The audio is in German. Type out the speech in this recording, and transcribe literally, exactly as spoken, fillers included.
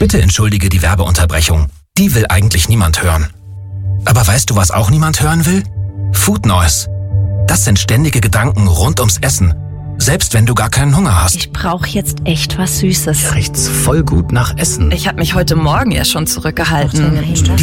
Bitte entschuldige die Werbeunterbrechung. Die will eigentlich niemand hören. Aber weißt du, was auch niemand hören will? Food Noise. Das sind ständige Gedanken rund ums Essen. Selbst wenn du gar keinen Hunger hast. Ich brauche jetzt echt was Süßes. Riecht's voll gut nach Essen. Ich habe mich heute Morgen ja schon zurückgehalten.